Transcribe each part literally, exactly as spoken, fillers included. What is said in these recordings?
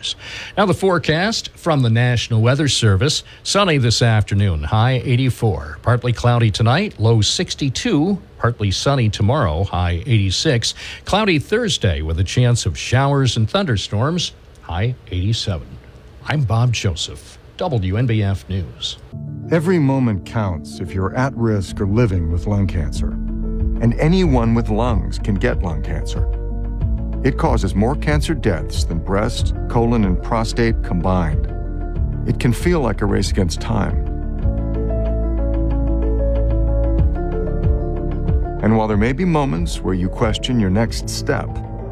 temperatures. Now the forecast from the National Weather Service. Sunny this afternoon, high eighty-four. Partly cloudy tonight, low sixty-two. Partly sunny tomorrow, high eighty-six. Cloudy Thursday with a chance of showers and thunderstorms, high eighty-seven. I'm Bob Joseph, W N B F News. Every moment counts if you're at risk or living with lung cancer. And anyone with lungs can get lung cancer. It causes more cancer deaths than breast, colon, and prostate combined. It can feel like a race against time. And while there may be moments where you question your next step,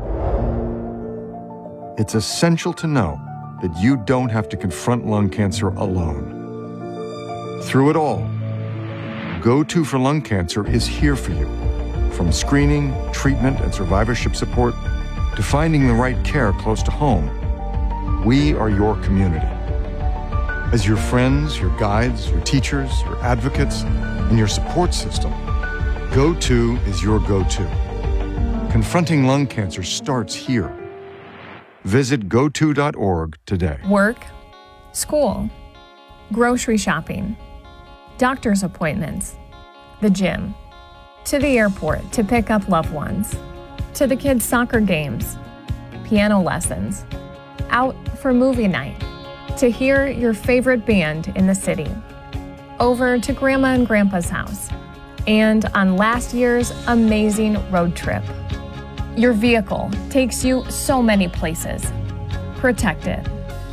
it's essential to know that you don't have to confront lung cancer alone. Through it all, Go To for Lung Cancer is here for you. From screening, treatment, and survivorship support to finding the right care close to home, we are your community. As your friends, your guides, your teachers, your advocates, and your support system, Go To is your go-to. Confronting lung cancer starts here. Visit go to dot org today. Work, school, grocery shopping, doctor's appointments, the gym, to the airport to pick up loved ones, to the kids' soccer games, piano lessons, out for movie night, to hear your favorite band in the city, over to Grandma and Grandpa's house, and on last year's amazing road trip. Your vehicle takes you so many places. Protect it.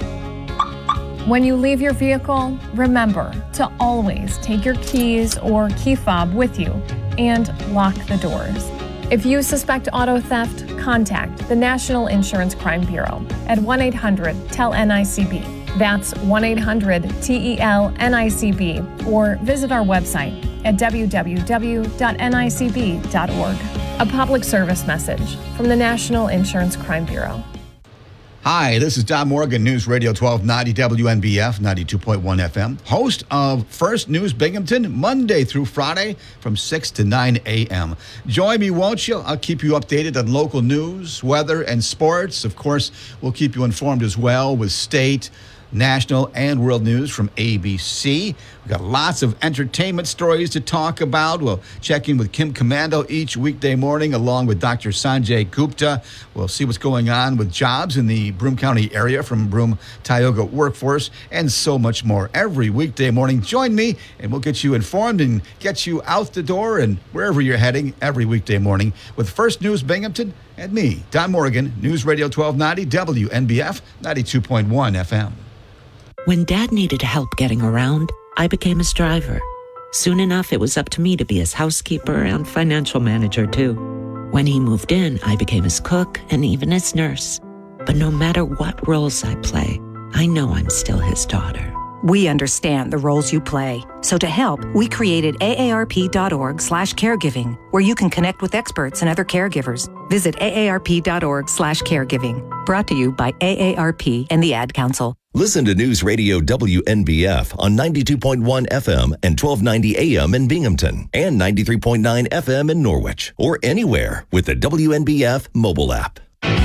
When you leave your vehicle, remember to always take your keys or key fob with you and lock the doors. If you suspect auto theft, contact the National Insurance Crime Bureau at one eight hundred T E L N I C B. That's one eight hundred T E L N I C B, or visit our website at w w w dot n i c b dot org. A public service message from the National Insurance Crime Bureau. Hi, this is Don Morgan, News Radio twelve ninety W N B F ninety-two point one F M, host of First News Binghamton, Monday through Friday from six to nine a.m. Join me, won't you? I'll keep you updated on local news, weather, and sports. Of course, we'll keep you informed as well with state, national, and world news from A B C. We've got lots of entertainment stories to talk about. We'll check in with Kim Commando each weekday morning, along with Doctor Sanjay Gupta. We'll see what's going on with jobs in the Broome County area from Broome Tioga Workforce, and so much more. Every weekday morning, join me, and we'll get you informed and get you out the door and wherever you're heading every weekday morning with First News Binghamton and me, Don Morgan, News Radio twelve ninety W N B F ninety-two point one F M. When Dad needed help getting around, I became his driver. Soon enough, it was up to me to be his housekeeper and financial manager, too. When he moved in, I became his cook and even his nurse. But no matter what roles I play, I know I'm still his daughter. We understand the roles you play. So to help, we created A A R P dot org slash caregiving, where you can connect with experts and other caregivers. Visit A A R P dot org slash caregiving. Brought to you by A A R P and the Ad Council. Listen to News Radio W N B F on ninety-two point one F M and twelve ninety A M in Binghamton and ninety-three point nine F M in Norwich, or anywhere with the W N B F mobile app.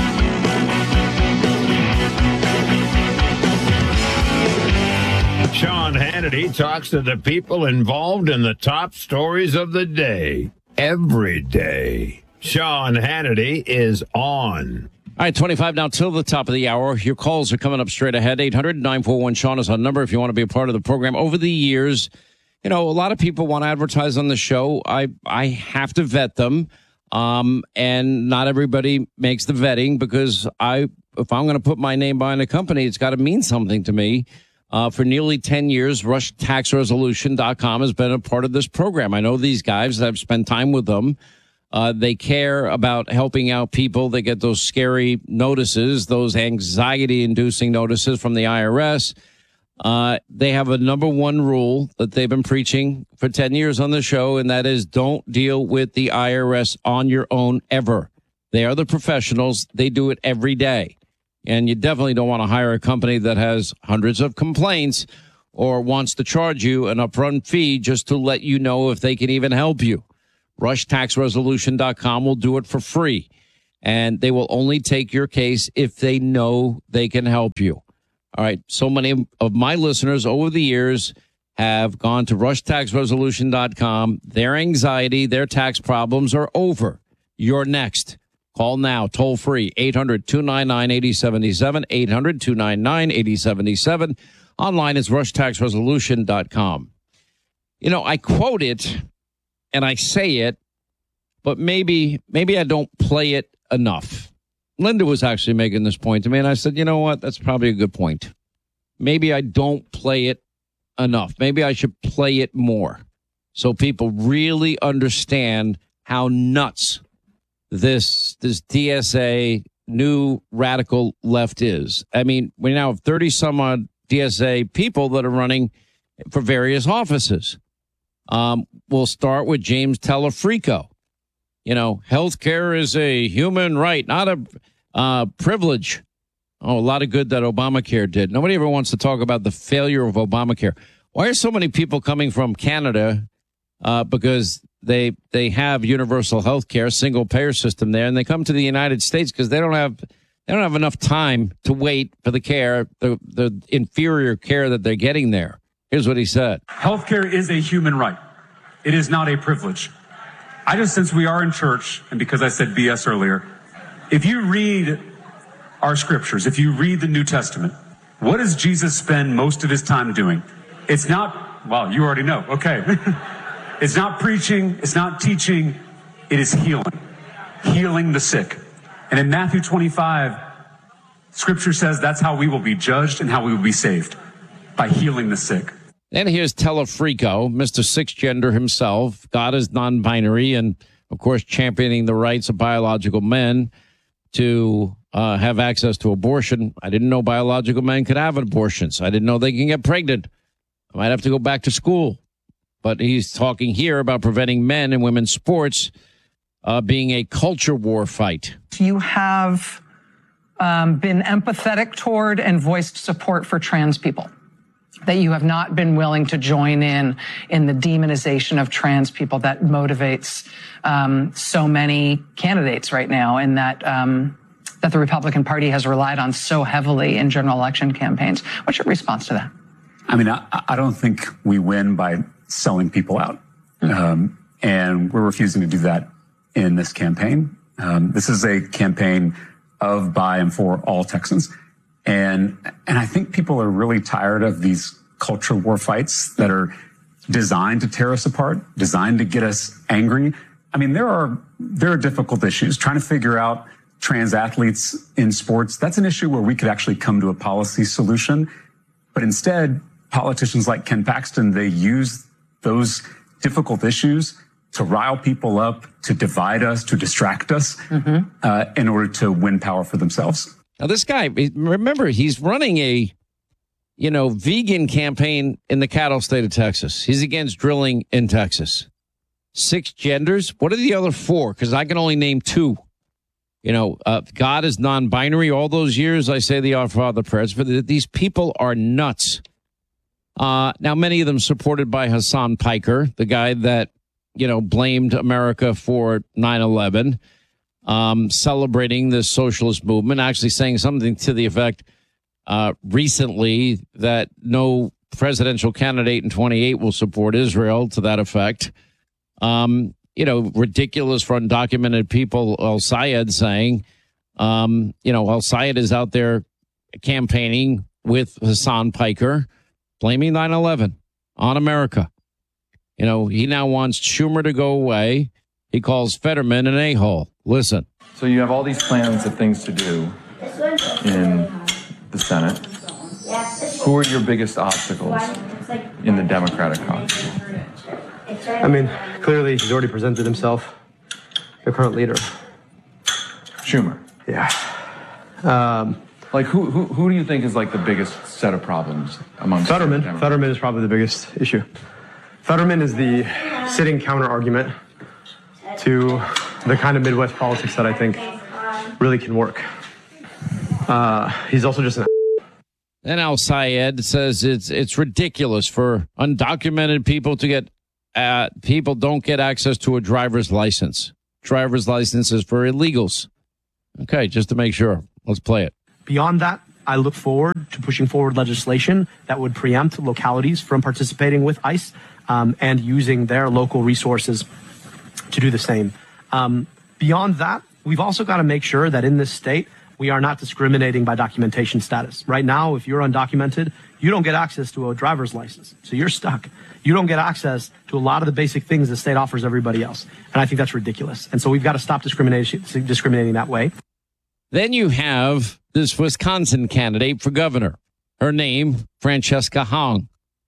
Sean Hannity talks to the people involved in the top stories of the day, every day. Sean Hannity is on. All right, twenty-five now till the top of the hour. Your calls are coming up straight ahead. eight hundred nine four one Sean is our number if you want to be a part of the program. Over the years, you know, a lot of people want to advertise on the show. I I have to vet them, um, and not everybody makes the vetting because I, if I'm going to put my name behind a company, it's got to mean something to me. Uh, for nearly ten years, rush tax resolution dot com has been a part of this program. I know these guys. I've spent time with them. Uh, they care about helping out people. They get those scary notices, those anxiety-inducing notices from the I R S. Uh, they have a number one rule that they've been preaching for ten years on the show, and that is don't deal with the I R S on your own ever. They are the professionals. They do it every day. And you definitely don't want to hire a company that has hundreds of complaints or wants to charge you an upfront fee just to let you know if they can even help you. rush tax resolution dot com will do it for free. and they will only take your case if they know they can help you. All right. So many of my listeners over the years have gone to rush tax resolution dot com. Their anxiety, their tax problems are over. You're next. Call now, toll free, eight hundred, two nine nine, eight oh seven seven, eight hundred, two nine nine, eight oh seven seven. Online is rush tax resolution dot com. You know, I quote it and I say it, but maybe maybe I don't play it enough. Linda was actually making this point to me, and I said, you know what? That's probably a good point. Maybe I don't play it enough. Maybe I should play it more so people really understand how nuts this this D S A new radical left is. I mean, we now have thirty some odd D S A people that are running for various offices. Um, we'll start with James Telefrico. You know, healthcare is a human right, not a uh, privilege. Oh, a lot of good that Obamacare did. Nobody ever wants to talk about the failure of Obamacare. Why are so many people coming from Canada? Uh, because they they have universal health care, single payer system there, and they come to the United States because they don't have they don't have enough time to wait for the care, the the inferior care that they're getting there. Here's what he said: healthcare is a human right. It is not a privilege. I just, since we are in church, and because I said B S earlier, if you read our scriptures, if you read the New Testament, what does Jesus spend most of his time doing? It's not, well, you already know. Okay. It's not preaching. It's not teaching. It is healing. Healing the sick. And in Matthew twenty-five, scripture says that's how we will be judged and how we will be saved, by healing the sick. Then here's Telefrico, Mister Six Gender himself. God is non-binary and, of course, championing the rights of biological men to uh, have access to abortion. I didn't know biological men could have abortions. I didn't know they can get pregnant. I might have to go back to school. But he's talking here about preventing men and women's sports uh, being a culture war fight. You have um, been empathetic toward and voiced support for trans people, that you have not been willing to join in in the demonization of trans people that motivates um, so many candidates right now, and that um, that the Republican Party has relied on so heavily in general election campaigns. What's your response to that? I mean, I, I don't think we win by selling people out. Um, and we're refusing to do that in this campaign. Um, this is a campaign of, by, and for all Texans. And, and I think people are really tired of these culture war fights that are designed to tear us apart, designed to get us angry. I mean, there are, there are difficult issues. Trying to figure out trans athletes in sports, that's an issue where we could actually come to a policy solution. But instead, politicians like Ken Paxton, they use those difficult issues to rile people up, to divide us, to distract us, mm-hmm. uh, in order to win power for themselves. Now, this guy, remember, he's running a, you know, vegan campaign in the cattle state of Texas. He's against drilling in Texas. Six genders. What are the other four? Because I can only name two. You know, uh, God is non-binary. All those years I say the Our Father prayers. For the, these people are nuts. Uh, now, many of them supported by Hassan Piker, the guy that, you know, blamed America for nine eleven, um, celebrating the socialist movement, actually saying something to the effect uh, recently that no presidential candidate in twenty-eight will support Israel, to that effect. Um, you know, ridiculous for undocumented people. Al-Sayed saying, um, you know, Al-Sayed is out there campaigning with Hassan Piker, blaming nine eleven on America. You know, he now wants Schumer to go away. He calls Fetterman an a-hole. Listen. So you have all these plans of things to do in the Senate. Who are your biggest obstacles in the Democratic caucus? I mean, clearly he's already presented himself, the current leader. Schumer. Yeah. Um, like, who, who who do you think is like the biggest set of problems among Fetterman? Fetterman is probably the biggest issue. Fetterman is the sitting counter argument to the kind of Midwest politics that I think really can work. Uh, he's also just an. Then Al-Sayed says it's it's ridiculous for undocumented people to get uh, people don't get access to a driver's license. Driver's license is for illegals. Okay, just to make sure. Let's play it. Beyond that, I look forward to pushing forward legislation that would preempt localities from participating with ICE um, and using their local resources to do the same. Um, beyond that, we've also got to make sure that in this state, we are not discriminating by documentation status. Right now, if you're undocumented, you don't get access to a driver's license. So you're stuck. You don't get access to a lot of the basic things the state offers everybody else. And I think that's ridiculous. And so we've got to stop discrimination, discriminating that way. Then you have this Wisconsin candidate for governor. Her name, Francesca Hong.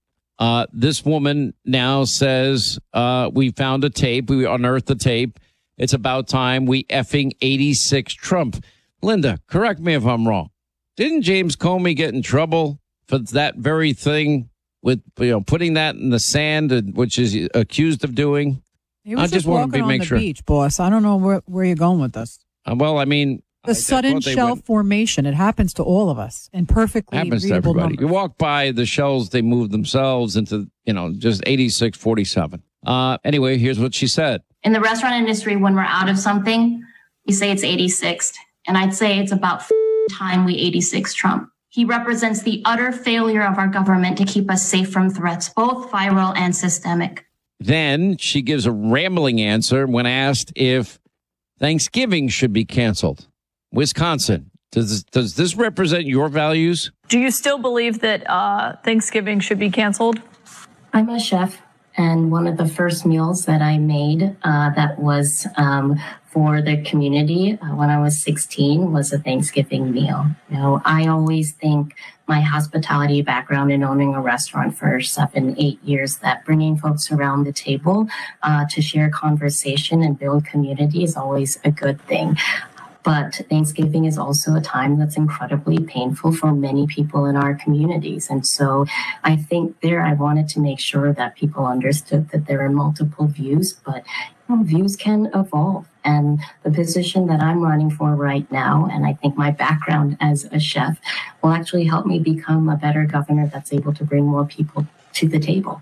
Uh, this woman now says, uh, we found a tape. We unearthed the tape. It's about time we effing eighty-six Trump. Linda, correct me if I'm wrong. Didn't James Comey get in trouble for that very thing with, you know, putting that in the sand, which is accused of doing? He was I just, just want to walking on make the sure. beach, boss. I don't know where, where you're going with this. Uh, well, I mean, The I- I sudden thought they shell went- formation. It happens to all of us in perfectly happens to readable everybody. numbers. You walk by the shells, they move themselves into, you know, just eighty-six forty-seven. Uh, anyway, here's what she said. In the restaurant industry, when we're out of something, we say it's eighty-sixth. And I'd say it's about f- time we eighty-six Trump. He represents the utter failure of our government to keep us safe from threats, both viral and systemic. Then she gives a rambling answer when asked if Thanksgiving should be canceled. Wisconsin, does does this represent your values? Do you still believe that uh, Thanksgiving should be canceled? I'm a chef, and one of the first meals that I made uh, that was um, for the community uh, when I was sixteen was a Thanksgiving meal. You know, I always think my hospitality background in owning a restaurant for seven, eight years, that bringing folks around the table uh, to share conversation and build community is always a good thing. But Thanksgiving is also a time that's incredibly painful for many people in our communities. And so I think there I wanted to make sure that people understood that there are multiple views, but you know, views can evolve. And the position that I'm running for right now, and I think my background as a chef, will actually help me become a better governor that's able to bring more people to the table.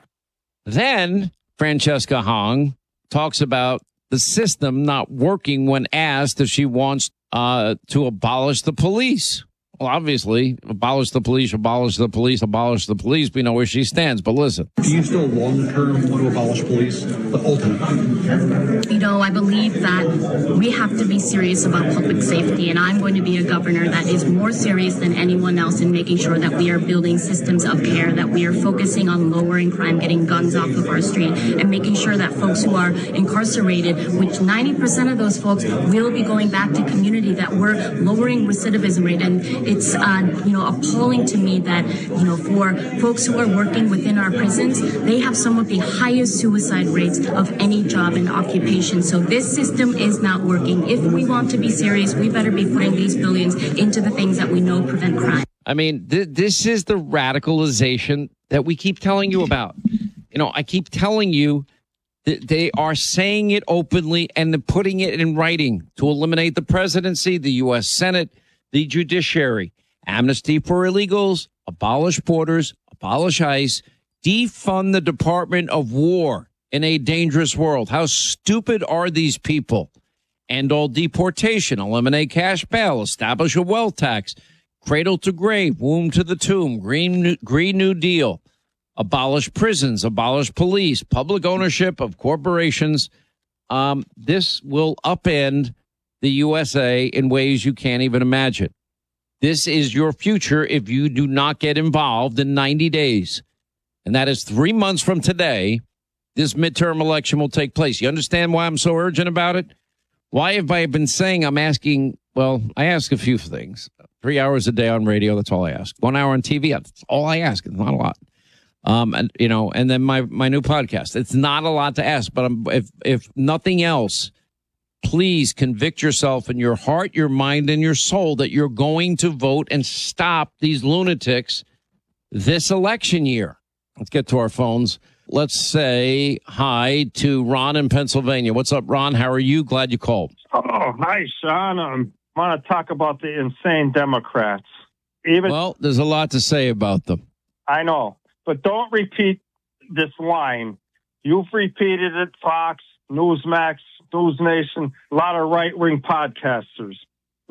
Then Francesca Hong talks about the system not working when asked if she wants uh, to abolish the police. Well, obviously, abolish the police, abolish the police, abolish the police. We know where she stands, but listen. Do you still long-term want to abolish police, but ultimately? You know, I believe that we have to be serious about public safety, and I'm going to be a governor that is more serious than anyone else in making sure that we are building systems of care, that we are focusing on lowering crime, getting guns off of our street, and making sure that folks who are incarcerated, which ninety percent of those folks will be going back to community, that we're lowering recidivism rate. And it's, uh, you know, appalling to me that, you know, for folks who are working within our prisons, they have some of the highest suicide rates of any job and occupation. So this system is not working. If we want to be serious, we better be putting these billions into the things that we know prevent crime. I mean, th- this is the radicalization that we keep telling you about. You know, I keep telling you that they are saying it openly and putting it in writing to eliminate the presidency, the U S Senate, the judiciary, amnesty for illegals, abolish borders, abolish ICE, defund the Department of War in a dangerous world. How stupid are these people? End all deportation, eliminate cash bail, establish a wealth tax, cradle to grave, womb to the tomb, Green New, Green New Deal, abolish prisons, abolish police, public ownership of corporations. Um, this will upend the U S A in ways you can't even imagine. This is your future if you do not get involved in ninety days. And that is three months from today. This midterm election will take place. You understand why I'm so urgent about it? Why have I been saying I'm asking? Well, I ask a few things. Three hours a day on radio, that's all I ask. One hour on T V, that's all I ask. It's not a lot. Um, and you know, and then my my new podcast. It's not a lot to ask, but I'm, if if nothing else, please convict yourself in your heart, your mind, and your soul that you're going to vote and stop these lunatics this election year. Let's get to our phones. Let's say hi to Ron in Pennsylvania. What's up, Ron? How are you? Glad you called. Oh, hi, Sean. Um, I want to talk about the insane Democrats. Even Well, there's a lot to say about them. I know, but don't repeat this line. You've repeated it, Fox, Newsmax, News Nation, a lot of right-wing podcasters.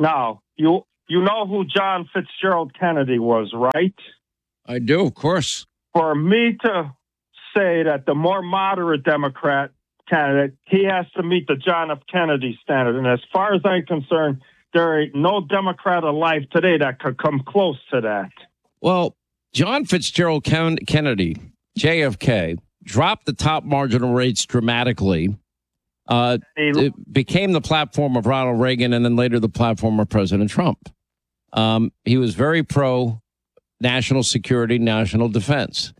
Now, you you know who John Fitzgerald Kennedy was, right? I do, of course. For me to say that the more moderate Democrat candidate, he has to meet the John F. Kennedy standard. And as far as I'm concerned, there ain't no Democrat alive today that could come close to that. Well, John Fitzgerald Ken- Kennedy, J F K, dropped the top marginal rates dramatically. Uh, it became the platform of Ronald Reagan and then later the platform of President Trump. Um, he was very pro national security, national defense.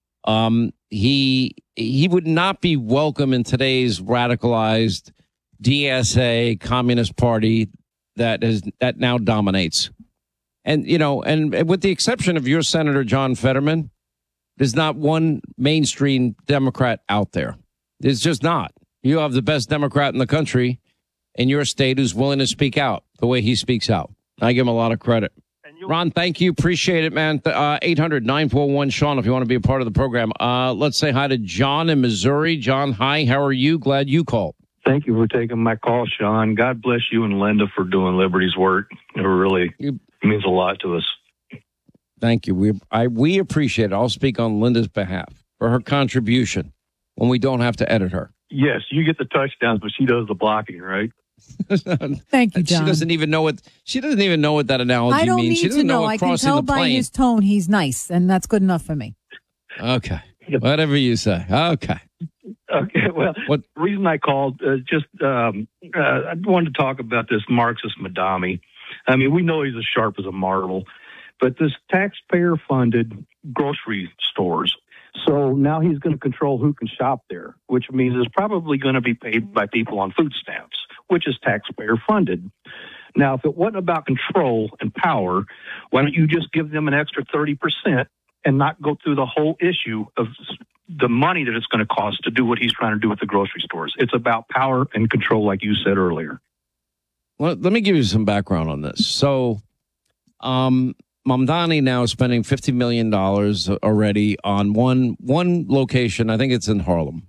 Um, he he would not be welcome in today's radicalized D S A Communist Party that is that now dominates. And, you know, and with the exception of your Senator John Fetterman, there's not one mainstream Democrat out there. There's just not. You have the best Democrat in the country in your state who's willing to speak out the way he speaks out. I give him a lot of credit. Ron, thank you. Appreciate it, man. Uh, eight hundred nine four one Sean, if you want to be a part of the program. Uh, let's say hi to John in Missouri. John, hi. How are you? Glad you called. Thank you for taking my call, Sean. God bless you and Linda for doing Liberty's work. It really it means a lot to us. Thank you. We I we appreciate it. I'll speak on Linda's behalf for her contribution when we don't have to edit her. Yes, you get the touchdowns, but she does the blocking, right? Thank you, John. She doesn't even know what she doesn't even know what that analogy I don't means. need She doesn't to know. know I can crossing tell the by plane. his tone he's nice, and that's good enough for me. Okay, whatever you say. Okay. Okay. Well, what the reason I called uh, just um, uh, I wanted to talk about this Marxist Madami. I mean, we know he's as sharp as a marble, but this taxpayer-funded grocery stores. So now he's going to control who can shop there, which means it's probably going to be paid by people on food stamps, which is taxpayer funded. Now, if it wasn't about control and power, why don't you just give them an extra thirty percent and not go through the whole issue of the money that it's going to cost to do what he's trying to do with the grocery stores? It's about power and control, like you said earlier. Well, let me give you some background on this. So, um, Mamdani now is spending fifty million dollars already on one one location. I think it's in Harlem.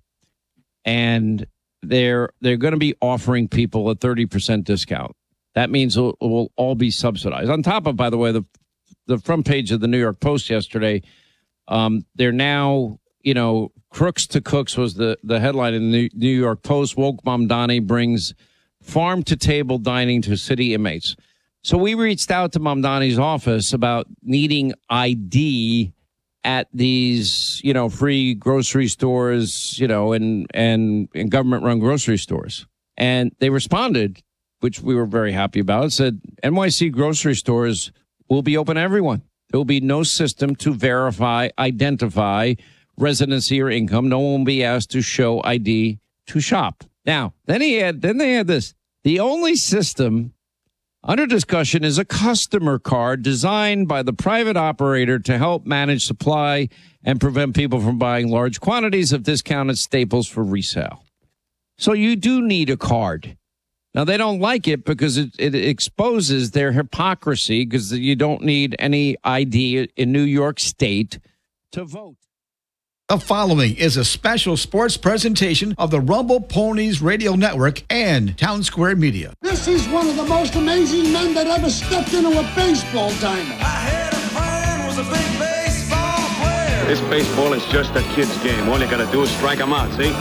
And they're they're going to be offering people a thirty percent discount. That means it will, it will all be subsidized. On top of, by the way, the the front page of the New York Post yesterday, um, they're now, you know, Crooks to Cooks was the, the headline in the New York Post. Woke Mamdani brings farm-to-table dining to city inmates. So we reached out to Mamdani's office about needing I D at these, you know, free grocery stores, you know, and, and, and government-run grocery stores. And they responded, which we were very happy about, said N Y C grocery stores will be open to everyone. There will be no system to verify, identify residency or income. No one will be asked to show I D to shop. Now, then he had, then they had this. The only system under discussion is a customer card designed by the private operator to help manage supply and prevent people from buying large quantities of discounted staples for resale. So you do need a card. Now, they don't like it because it, it exposes their hypocrisy because you don't need any I D in New York State to vote. The following is a special sports presentation of the Rumble Ponies Radio Network and Town Square Media. This is one of the most amazing men that ever stepped into a baseball diamond. I had a friend was a big baseball player. This baseball is just a kid's game. All you got to do is strike him out, see?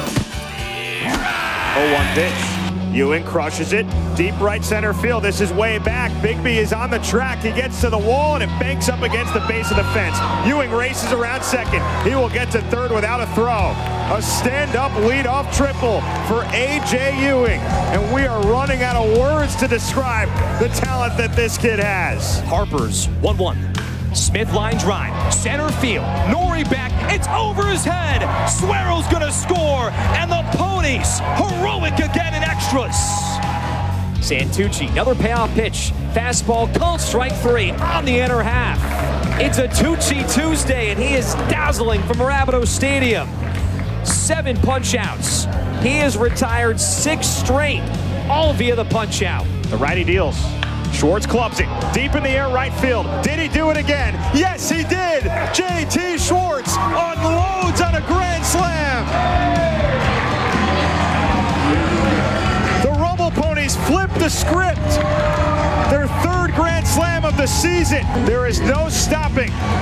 oh one pitch. Ewing crushes it. Deep right center field. This is way back. Bigby is on the track. He gets to the wall and it banks up against the base of the fence. Ewing races around second. He will get to third without a throw. A stand-up leadoff triple for A J Ewing. And we are running out of words to describe the talent that this kid has. Harper's one one. Smith line drive, center field, Nori back, it's over his head, Suero's gonna score, and the Ponies, heroic again in extras. Santucci, another payoff pitch, fastball, called strike three on the inner half. It's a Tucci Tuesday, and he is dazzling from Rapido Stadium. Seven punch-outs. He has retired six straight, all via the punch-out. The righty deals. Schwartz clubs it deep in the air right field. Did he do it again? Yes, he did. J T Schwartz unloads on a grand slam. The Rumble Ponies flip the script. Their the season. There is no stopping